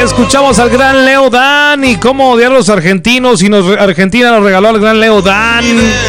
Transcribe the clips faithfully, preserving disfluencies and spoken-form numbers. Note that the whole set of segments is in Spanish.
escuchamos al gran Leo Dan y cómo odiar a los argentinos y nos, Argentina nos regaló al gran Leo Dan.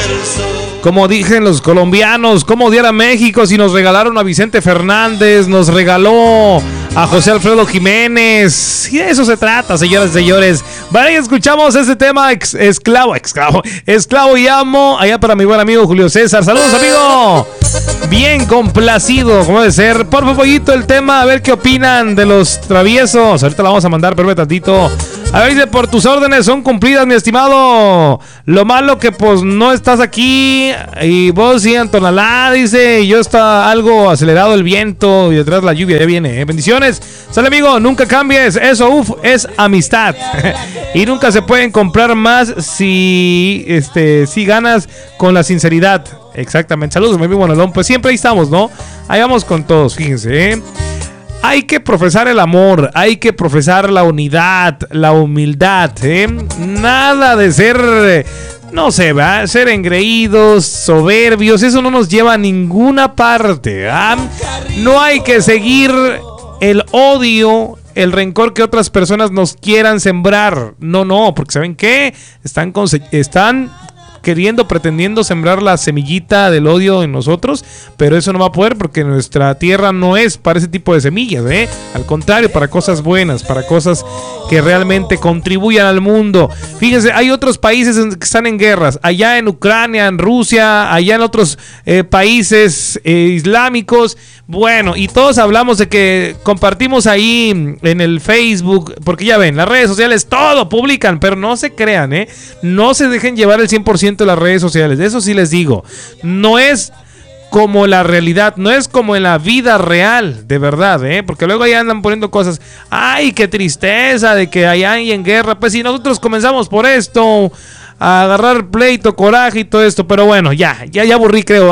Como dicen los colombianos, cómo odiar a México si nos regalaron a Vicente Fernández, nos regaló a José Alfredo Jiménez. Y de eso se trata, señoras y señores. Vale, y escuchamos ese tema, ex, esclavo, esclavo, esclavo y amo, allá para mi buen amigo Julio César. Saludos, amigo. Bien complacido, como debe ser. Por favorito el tema, a ver qué opinan de los traviesos. Ahorita la vamos a mandar, pero tantito. A ver, dice, por tus órdenes son cumplidas, mi estimado. Lo malo que pues no estás aquí. Y vos sí, Antonalá, dice, y yo está algo acelerado el viento y detrás la lluvia ya viene, ¿eh? Bendiciones. Sale, amigo, nunca cambies. Eso, uff, es amistad. Y nunca se pueden comprar más si, este, si ganas con la sinceridad. Exactamente. Saludos, mi amigo Bonalón. Pues siempre ahí estamos, ¿no? Ahí vamos con todos, fíjense, ¿eh? Hay que profesar el amor, hay que profesar la unidad, la humildad, ¿eh? Nada de ser, no sé, ¿verdad? Ser engreídos, soberbios, eso no nos lleva a ninguna parte, ¿verdad? No hay que seguir el odio, el rencor que otras personas nos quieran sembrar. No, no, porque ¿saben qué? Están, conse- están queriendo, pretendiendo sembrar la semillita del odio en nosotros, pero eso no va a poder porque nuestra tierra no es para ese tipo de semillas, ¿eh? Al contrario, para cosas buenas, para cosas que realmente contribuyan al mundo. Fíjense, hay otros países que están en guerras, allá en Ucrania, en Rusia, allá en otros eh, países eh, islámicos. Bueno, y todos hablamos de que compartimos ahí en el Facebook, porque ya ven, las redes sociales todo publican, pero no se crean, ¿eh? No se dejen llevar el cien por ciento de las redes sociales, eso sí les digo. No es como la realidad, no es como en la vida real, de verdad, ¿eh? Porque luego ahí andan poniendo cosas, ay, qué tristeza de que hay alguien en guerra. Pues si nosotros comenzamos por esto, a agarrar pleito, coraje y todo esto, pero bueno, ya, ya, ya aburrí, creo.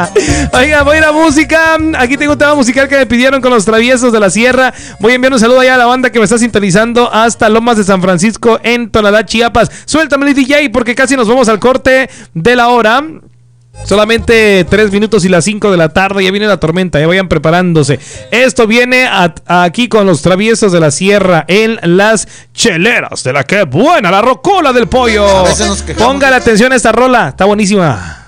Oiga, voy a ir a música. Aquí tengo un tema musical que me pidieron con los Traviesos de la Sierra. Voy a enviar un saludo allá a la banda que me está sintonizando hasta Lomas de San Francisco en Tonalá, Chiapas. Suéltame el D J porque casi nos vamos al corte de la hora. Solamente tres minutos y las cinco de la tarde. Ya viene la tormenta, ya vayan preparándose. Esto viene a, a aquí con los Traviesos de la Sierra en las cheleras de la que buena, la rocola del pollo. Póngale atención a esta rola, está buenísima.